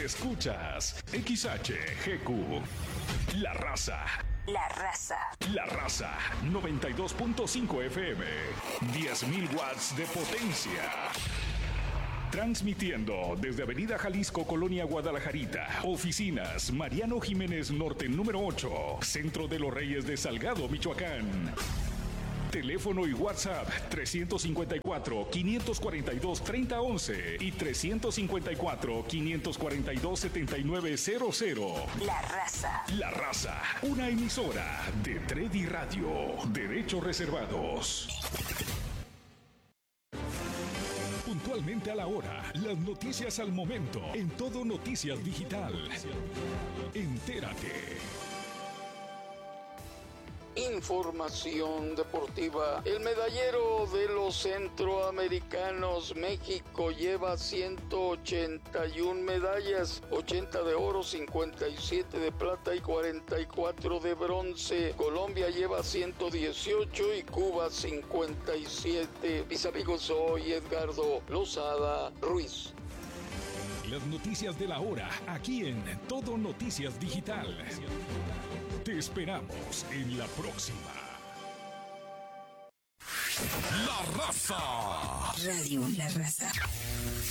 Escuchas XHGQ. La Raza. La Raza. La Raza 92.5 FM. 10.000 watts de potencia. Transmitiendo desde Avenida Jalisco, Colonia Guadalajarita. Oficinas Mariano Jiménez Norte número 8. Centro de los Reyes de Salgado, Michoacán. Teléfono y WhatsApp 354-542-3011 y 354-542-7900. La Raza. La Raza, una emisora de Tredi Radio. Derechos reservados. Puntualmente a la hora, las noticias al momento, en Todo Noticias Digital. Entérate. Información deportiva. El medallero de los centroamericanos, México, lleva 181 medallas, 80 de oro, 57 de plata y 44 de bronce. Colombia lleva 118 y Cuba 57. Mis amigos, soy Edgardo Lozada Ruiz. Las noticias de la hora, aquí en Todo Noticias Digital. Te esperamos en la próxima. La Raza. Radio La Raza.